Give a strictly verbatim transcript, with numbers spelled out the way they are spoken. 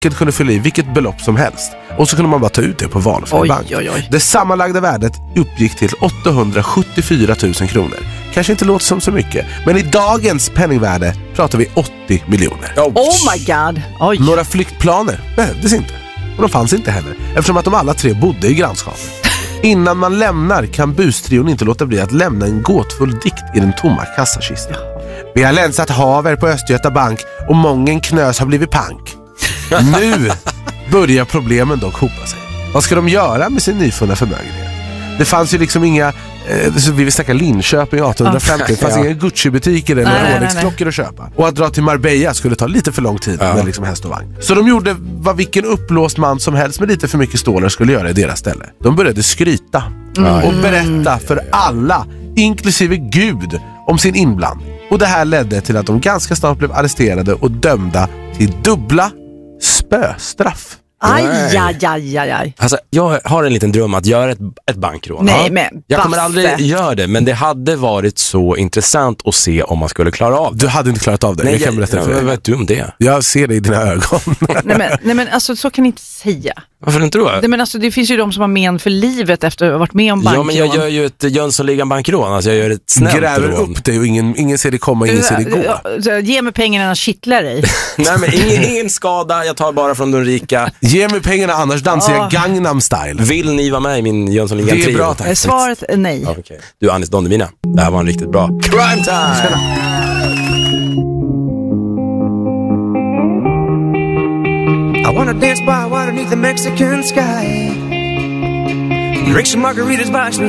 kunde fylla i vilket belopp som helst och så kunde man bara ta ut det på valfri oj, bank. Oj, oj. Det sammanlagda värdet uppgick till åttahundrasjuttiofyra tusen kronor. Kanske inte låter som så mycket, men i dagens penningvärde pratar vi åttio miljoner. Oh my god. Oj. Några flyktplaner behövdes inte. Och de fanns inte heller, eftersom att de alla tre bodde i grannskapet. Innan man lämnar kan bustrion inte låta bli att lämna en gåtfull dikt i den tomma kassakistan. Vi har länsat haver på Östgöta bank och mången knös har blivit pank. Nu börjar problemen dock hopa sig. Vad ska de göra med sin nyfunna förmögenhet? Det fanns ju liksom inga, eh, vi vill snacka Linköping artonhundrafemtio, det fanns ja. inga Gucci-butiker eller Rolex-klockor att köpa. Och att dra till Marbella skulle ta lite för lång tid ja. med liksom häst och vagn. Så de gjorde vad vilken upplåst man som helst med lite för mycket stålar skulle göra i deras ställe. De började skryta mm. och berätta för alla, inklusive Gud, om sin inblandning. Och det här ledde till att de ganska snart blev arresterade och dömda till dubbla spöstraff. Aj, aj, aj, aj, aj. Alltså, jag har en liten dröm att göra ett, ett bankrån. Nej, men jag kommer aldrig göra det, men det hade varit så intressant att se om man skulle klara av det. Du hade inte klarat av det. Nej, jag kan berätta jag, för vad vet du om det? Jag ser det i dina ögon. nej, men, nej, men alltså så kan ni inte säga. Varför inte då? Nej, men alltså, det finns ju de som har men för livet efter att ha varit med om bankrån. Ja, men jag gör ju ett Jönssonligan-bankrån. Alltså jag gör ett snällt gräver rån. upp dig och ingen, ingen ser det komma, ingen du, ser det gå. Ge mig pengarna och kittlar dig. Nej, men ingen, ingen skada. Jag tar bara från de rika. Ge mig pengarna, annars dansar jag Gangnam Style. Vill ni vara med i min Jönssonligan-trio? Det är bra, tack. Svaret är nej. Ja, okay. Du, Anis Don Demina. Det här var en riktigt bra Crime Time! I wanna dance by water beneath the Mexican sky. Drink some margaritas by some